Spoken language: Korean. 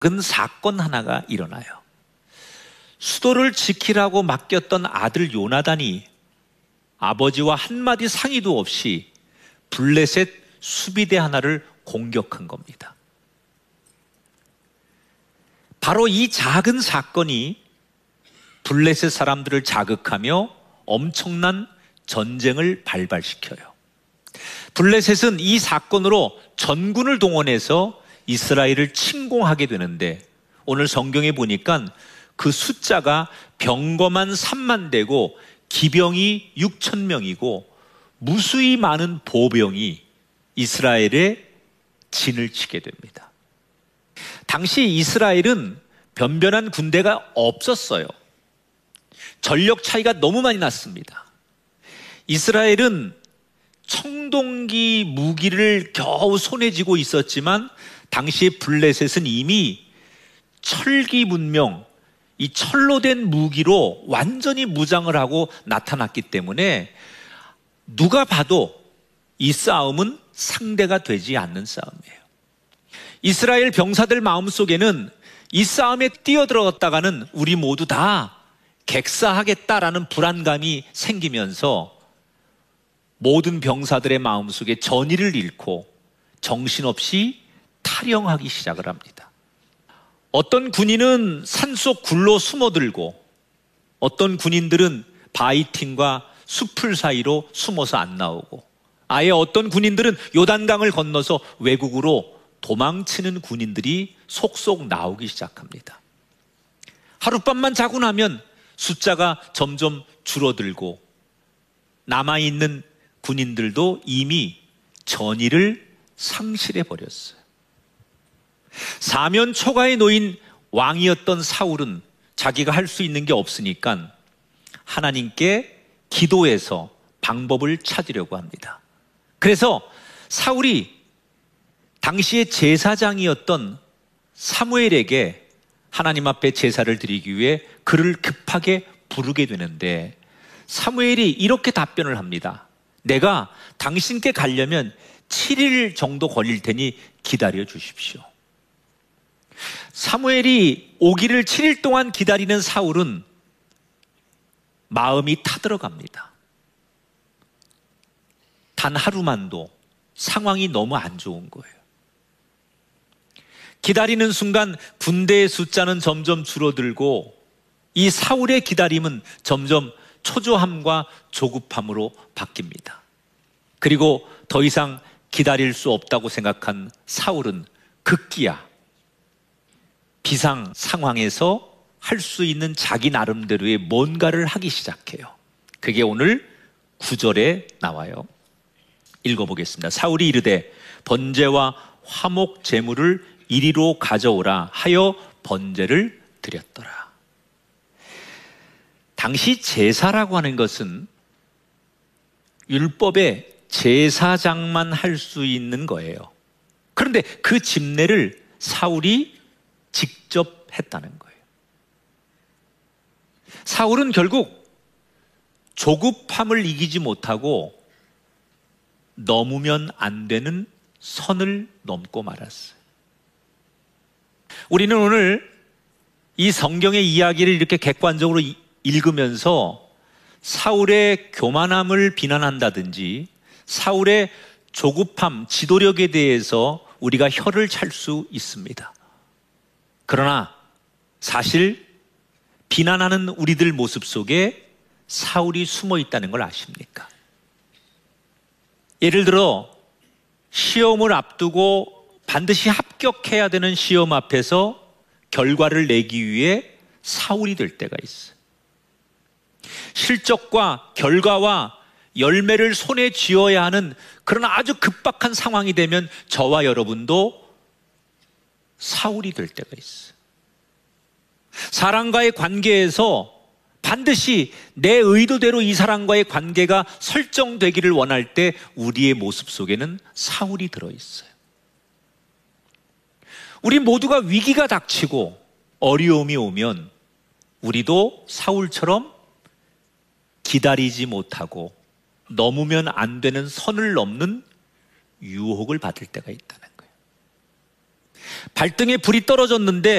사건 하나가 일어나요. 수도를 지키라고 맡겼던 아들 요나단이 아버지와 한마디 상의도 없이 블레셋 수비대 하나를 공격한 겁니다. 바로 이 작은 사건이 블레셋 사람들을 자극하며 엄청난 전쟁을 발발시켜요. 블레셋은 이 사건으로 전군을 동원해서 이스라엘을 침공하게 되는데, 오늘 성경에 보니까 그 숫자가 병거만 3만 대고 기병이 6천 명이고 무수히 많은 보병이 이스라엘의 진을 치게 됩니다. 당시 이스라엘은 변변한 군대가 없었어요. 전력 차이가 너무 많이 났습니다. 이스라엘은 청동기 무기를 겨우 손에 쥐고 있었지만 당시 블레셋은 이미 철기 문명, 이 철로 된 무기로 완전히 무장을 하고 나타났기 때문에 누가 봐도 이 싸움은 상대가 되지 않는 싸움이에요. 이스라엘 병사들 마음속에는 이 싸움에 뛰어들어갔다가는 우리 모두 다 객사하겠다라는 불안감이 생기면서 모든 병사들의 마음속에 전의를 잃고 정신없이 탈영하기 시작을 합니다. 어떤 군인은 산속 굴로 숨어들고 어떤 군인들은 바위팀과 숲풀 사이로 숨어서 안 나오고, 아예 어떤 군인들은 요단강을 건너서 외국으로 도망치는 군인들이 속속 나오기 시작합니다. 하룻밤만 자고 나면 숫자가 점점 줄어들고 남아있는 군인들도 이미 전의를 상실해 버렸어요. 사면 초가에 놓인 왕이었던 사울은 자기가 할 수 있는 게 없으니까 하나님께 기도해서 방법을 찾으려고 합니다. 그래서 사울이 당시의 제사장이었던 사무엘에게 하나님 앞에 제사를 드리기 위해 그를 급하게 부르게 되는데, 사무엘이 이렇게 답변을 합니다. 내가 당신께 가려면 7일 정도 걸릴 테니 기다려 주십시오. 사무엘이 오기를 7일 동안 기다리는 사울은 마음이 타들어갑니다. 단 하루만도 상황이 너무 안 좋은 거예요. 기다리는 순간 군대의 숫자는 점점 줄어들고 이 사울의 기다림은 점점 초조함과 조급함으로 바뀝니다. 그리고 더 이상 기다릴 수 없다고 생각한 사울은 급기야 비상 상황에서 할 수 있는 자기 나름대로의 뭔가를 하기 시작해요. 그게 오늘 9절에 나와요. 읽어보겠습니다. 사울이 이르되 번제와 화목 제물을 이리로 가져오라 하여 번제를 드렸더라. 당시 제사라고 하는 것은 율법의 제사장만 할 수 있는 거예요. 그런데 그 집례를 사울이 직접 했다는 거예요. 사울은 결국 조급함을 이기지 못하고 넘으면 안 되는 선을 넘고 말았어요. 우리는 오늘 이 성경의 이야기를 이렇게 객관적으로 읽으면서 사울의 교만함을 비난한다든지 사울의 조급함, 지도력에 대해서 우리가 혀를 찰 수 있습니다. 그러나 사실 비난하는 우리들 모습 속에 사울이 숨어 있다는 걸 아십니까? 예를 들어 시험을 앞두고 반드시 합격해야 되는 시험 앞에서 결과를 내기 위해 사울이 될 때가 있어요. 실적과 결과와 열매를 손에 쥐어야 하는 그런 아주 급박한 상황이 되면 저와 여러분도 사울이 될 때가 있어요. 사람과의 관계에서 반드시 내 의도대로 이 사람과의 관계가 설정되기를 원할 때 우리의 모습 속에는 사울이 들어있어요. 우리 모두가 위기가 닥치고 어려움이 오면 우리도 사울처럼 기다리지 못하고 넘으면 안 되는 선을 넘는 유혹을 받을 때가 있다는 거예요. 발등에 불이 떨어졌는데